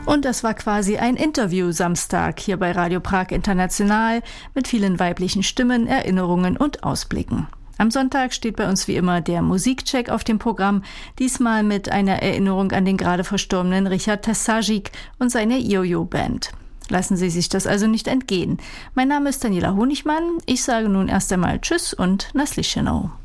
Und das war quasi ein Interview-Samstag hier bei Radio Prag International mit vielen weiblichen Stimmen, Erinnerungen und Ausblicken. Am Sonntag steht bei uns wie immer der Musikcheck auf dem Programm, diesmal mit einer Erinnerung an den gerade verstorbenen Richard Tersagic und seine Yo-Yo-Band. Lassen Sie sich das also nicht entgehen. Mein Name ist Daniela Honigmann. Ich sage nun erst einmal Tschüss und na slyšenou.